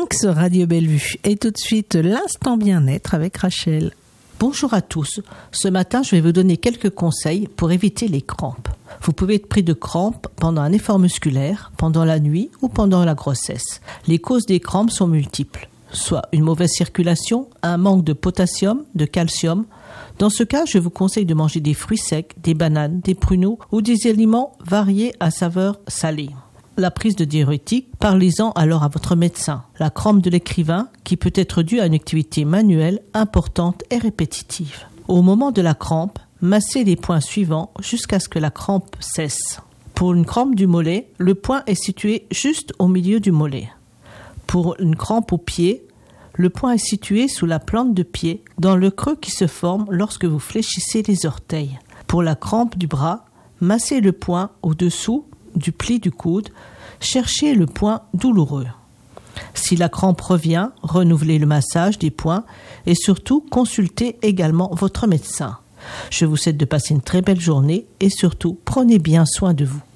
105 sur Radio Bellevue. Et tout de suite, l'instant bien-être avec Rachel. Bonjour à tous. Ce matin, je vais vous donner quelques conseils pour éviter les crampes. Vous pouvez être pris de crampes pendant un effort musculaire, pendant la nuit ou pendant la grossesse. Les causes des crampes sont multiples, soit une mauvaise circulation, un manque de potassium, de calcium. Dans ce cas, je vous conseille de manger des fruits secs, des bananes, des pruneaux ou des aliments variés à saveur salée. La prise de diurétiques, parlez-en alors à votre médecin. La crampe de l'écrivain, qui peut être due à une activité manuelle importante et répétitive. Au moment de la crampe, massez les points suivants jusqu'à ce que la crampe cesse. Pour une crampe du mollet, le point est situé juste au milieu du mollet. Pour une crampe au pied, le point est situé sous la plante de pied, dans le creux qui se forme lorsque vous fléchissez les orteils. Pour la crampe du bras, massez le point au-dessous du pli du coude, cherchez le point douloureux. Si la crampe revient, renouvelez le massage des points et surtout consultez également votre médecin. Je vous souhaite de passer une très belle journée et surtout prenez bien soin de vous.